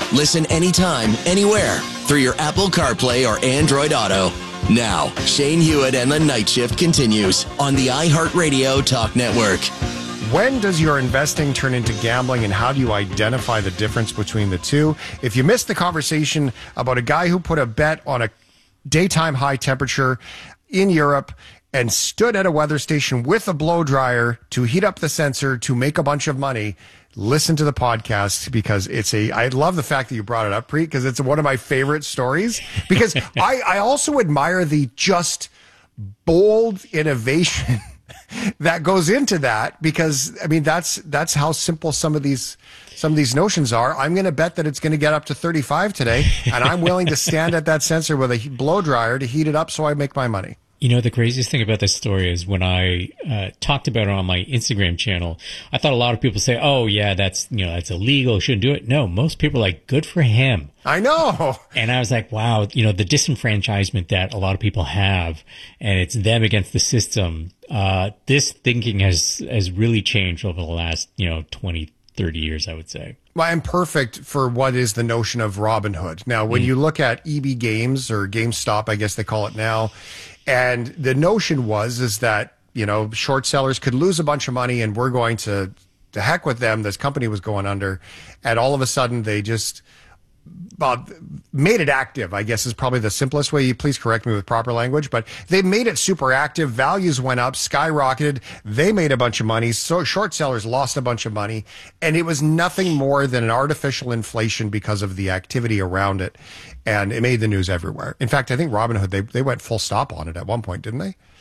Listen anytime, anywhere through your Apple CarPlay or Android Auto. Now, Shane Hewitt and the Night Shift continues on the iHeartRadio Talk Network. When does your investing turn into gambling, and how do you identify the difference between the two? If you missed the conversation about a guy who put a bet on a daytime high temperature in Europe and stood at a weather station with a blow dryer to heat up the sensor to make a bunch of money, listen to the podcast, because I love the fact that you brought it up, Preet, because it's one of my favorite stories, because I also admire the just bold innovation that goes into that, because I mean that's how simple some of these notions are. I'm going to bet that it's going to get up to 35 today, and I'm willing to stand at that sensor with a blow dryer to heat it up so I make my money. You know, the craziest thing about this story is when I talked about it on my Instagram channel, I thought a lot of people say, oh, yeah, that's illegal, shouldn't do it. No, most people are like, good for him. I know. And I was like, wow, the disenfranchisement that a lot of people have, and it's them against the system. This thinking has really changed over the last, 20, 30 years, I would say. Well, I'm perfect for what is the notion of Robinhood. Now, when you look at EB Games, or GameStop, I guess they call it now, and the notion is that, short sellers could lose a bunch of money, and we're going to heck with them. This company was going under, and all of a sudden they just made it active, I guess is probably the simplest way. You please correct me with proper language, but they made it super active. Values went up, skyrocketed. They made a bunch of money. So short sellers lost a bunch of money, and it was nothing more than an artificial inflation because of the activity around it. And it made the news everywhere. In fact, I think Robinhood, they went full stop on it at one point, didn't they?